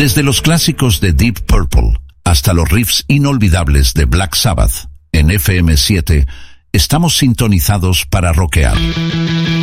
Desde los clásicos de Deep Purple hasta los riffs inolvidables de Black Sabbath, en FM7 estamos sintonizados para rockear.